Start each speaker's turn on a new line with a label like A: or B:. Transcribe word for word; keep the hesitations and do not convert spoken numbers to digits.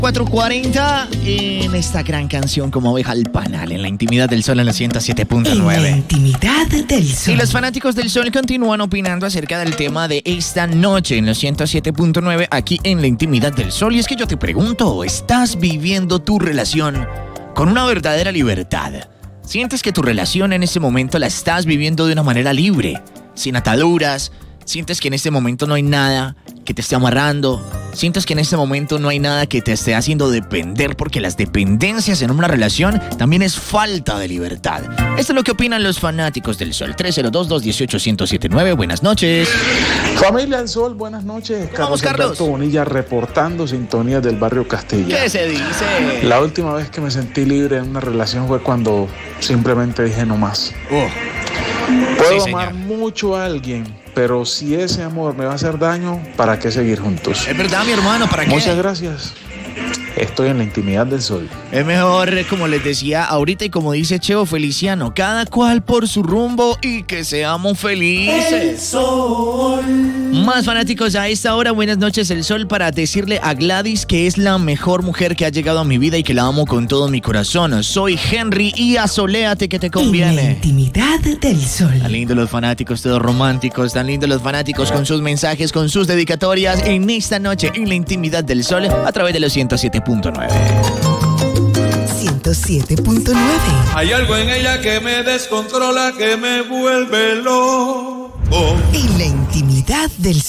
A: cuatro cuarenta en esta gran canción como oveja al panal, en la intimidad del sol en la ciento siete punto nueve.
B: En la intimidad del sol.
A: Y los fanáticos del sol continúan opinando acerca del tema de esta noche en los ciento siete punto nueve aquí en la intimidad del sol. Y es que yo te pregunto, ¿estás viviendo tu relación con una verdadera libertad? ¿Sientes que tu relación en este momento la estás viviendo de una manera libre, sin ataduras? ¿Sientes que en este momento no hay nada que te esté amarrando? ¿Sientes que en este momento no hay nada que te esté haciendo depender? Porque las dependencias en una relación también es falta de libertad. Esto es lo que opinan los fanáticos del sol. tres cero dos, dos uno ocho, uno cero siete nueve. Buenas noches.
C: Familia del Sol, buenas noches.
A: Vamos, Carlos.
C: Alberto Bonilla reportando sintonías del barrio Castilla.
A: ¿Qué se dice?
C: La última vez que me sentí libre en una relación fue cuando simplemente dije no más.
A: Oh.
C: Puedo
A: Sí,
C: amar
A: señor.
C: mucho a alguien, pero si ese amor me va a hacer daño, ¿para qué seguir juntos?
A: Es verdad, mi hermano, ¿para qué?
C: Muchas gracias. Estoy en la intimidad del sol.
A: Es mejor, como les decía ahorita y como dice Cheo Feliciano, cada cual por su rumbo y que seamos felices. Más fanáticos a esta hora, buenas noches el sol, para decirle a Gladys que es la mejor mujer que ha llegado a mi vida y que la amo con todo mi corazón. Soy Henry y asoléate que te
B: En la
A: conviene.
B: intimidad del sol.
A: Tan lindos los fanáticos, todos románticos, tan lindos los fanáticos con sus mensajes, con sus dedicatorias en esta noche en la intimidad del sol a través de los ciento siete punto nueve.
B: ciento siete punto nueve.
D: Hay algo en ella que me descontrola, que me vuelve loco.
B: En la intimidad del sol.